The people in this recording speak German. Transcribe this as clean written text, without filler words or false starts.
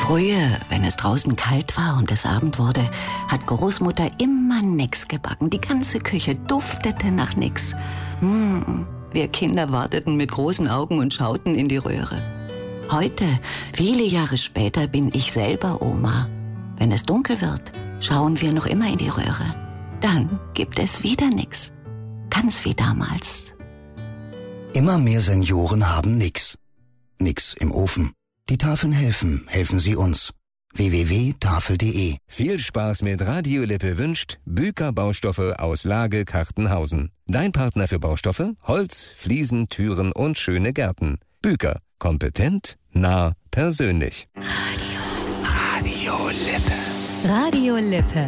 Früher, wenn es draußen kalt war und es Abend wurde, hat Großmutter immer nix gebacken. Die ganze Küche duftete nach nix. Wir Kinder warteten mit großen Augen und schauten in die Röhre. Heute, viele Jahre später, bin ich selber Oma. Wenn es dunkel wird, schauen wir noch immer in die Röhre. Dann gibt es wieder nix. Ganz wie damals. Immer mehr Senioren haben nix. Nix im Ofen. Die Tafeln helfen. Helfen Sie uns. www.tafel.de. Viel Spaß mit Radio Lippe wünscht Büker Baustoffe aus Lage Kartenhausen. Dein Partner für Baustoffe, Holz, Fliesen, Türen und schöne Gärten. Büker. Kompetent, nah, persönlich. Radio Lippe.